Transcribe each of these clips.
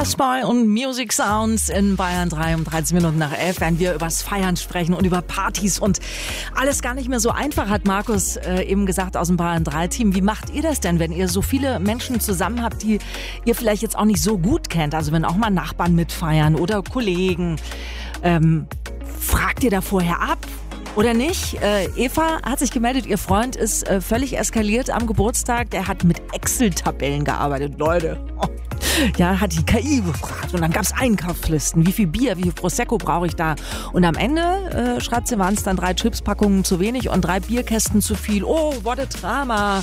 Lastboy und Music Sounds in Bayern 3 um 13 Minuten nach 11, werden wir übers Feiern sprechen und über Partys und alles gar nicht mehr so einfach, hat Markus eben gesagt aus dem Bayern 3 Team. Wie macht ihr das denn, wenn ihr so viele Menschen zusammen habt, die ihr vielleicht jetzt auch nicht so gut kennt? Also wenn auch mal Nachbarn mitfeiern oder Kollegen. Fragt ihr da vorher ab? Oder nicht? Eva hat sich gemeldet, ihr Freund ist völlig eskaliert am Geburtstag. Der hat mit Excel-Tabellen gearbeitet, Leute. Oh. Ja, hat die KI gefragt und dann gab's Einkaufslisten. Wie viel Bier, wie viel Prosecco brauche ich da? Und am Ende, schreibt sie, waren es dann 3 Chipspackungen zu wenig und 3 Bierkästen zu viel. Oh, what a Drama.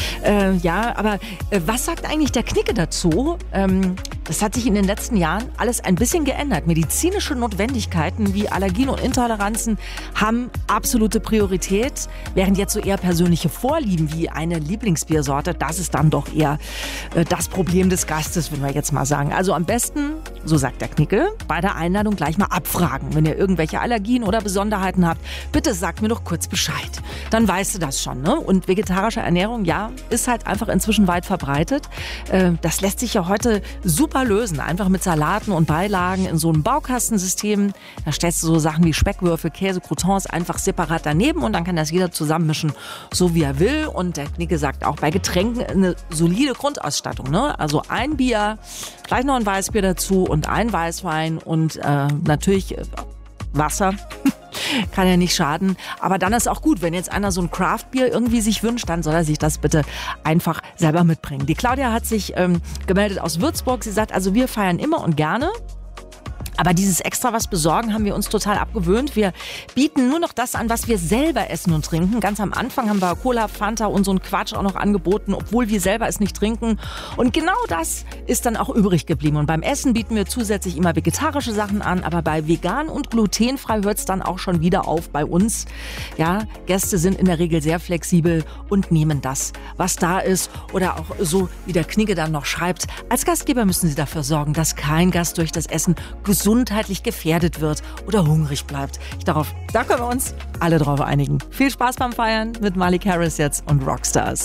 Ja, aber was sagt eigentlich der Knicke dazu? Das hat sich in den letzten Jahren alles ein bisschen geändert. Medizinische Notwendigkeiten wie Allergien und Intoleranzen haben absolute Priorität, während jetzt so eher persönliche Vorlieben wie eine Lieblingsbiersorte, das ist dann doch eher das Problem des Gastes, würden wir jetzt mal sagen. Also am besten, so sagt der Knicke, bei der Einladung gleich mal abfragen. Wenn ihr irgendwelche Allergien oder Besonderheiten habt, bitte sagt mir doch kurz Bescheid. Dann weißt du das schon, ne? Und vegetarische Ernährung, ja, ist halt einfach inzwischen weit verbreitet. Das lässt sich ja heute super lösen. Einfach mit Salaten und Beilagen in so einem Baukastensystem. Da stellst du so Sachen wie Speckwürfel, Käse, Croutons einfach separat daneben und dann kann das jeder zusammenmischen, so wie er will. Und der Knicke sagt auch bei Getränken eine solide Grundausstattung, ne? Also ein Bier, vielleicht noch ein Weißbier dazu und ein Weißwein und natürlich Wasser. Kann ja nicht schaden. Aber dann ist auch gut, wenn jetzt einer so ein Craftbier irgendwie sich wünscht, dann soll er sich das bitte einfach selber mitbringen. Die Claudia hat sich gemeldet aus Würzburg. Sie sagt, also wir feiern immer und gerne. Aber dieses extra was besorgen haben wir uns total abgewöhnt. Wir bieten nur noch das an, was wir selber essen und trinken. Ganz am Anfang haben wir Cola, Fanta und so einen Quatsch auch noch angeboten, obwohl wir selber es nicht trinken. Und genau das ist dann auch übrig geblieben. Und beim Essen bieten wir zusätzlich immer vegetarische Sachen an. Aber bei vegan und glutenfrei hört es dann auch schon wieder auf bei uns. Ja, Gäste sind in der Regel sehr flexibel und nehmen das, was da ist. Oder auch so, wie der Knicke dann noch schreibt, als Gastgeber müssen Sie dafür sorgen, dass kein Gast durch das Essen gesundheitlich gefährdet wird oder hungrig bleibt. Da können wir uns alle drauf einigen. Viel Spaß beim Feiern mit Malik Harris jetzt und Rockstars.